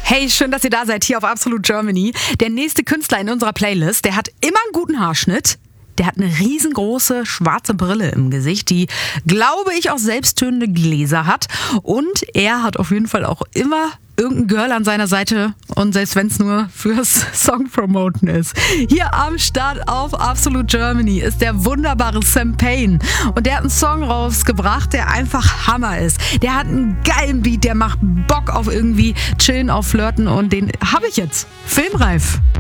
Hey, schön, dass ihr da seid hier auf Absolute Germany. Der nächste Künstler in unserer Playlist, der hat immer einen guten Haarschnitt. Der hat eine riesengroße schwarze Brille im Gesicht, die, glaube ich, auch selbsttönende Gläser hat. Und er hat auf jeden Fall auch immer irgendein Girl an seiner Seite. Und selbst wenn es nur fürs Song-Promoten ist. Hier am Start auf Absolute Germany ist der wunderbare Sam Payne. Und der hat einen Song rausgebracht, der einfach Hammer ist. Der hat einen geilen Beat, der macht Bock auf irgendwie Chillen, auf Flirten. Und den habe ich jetzt filmreif.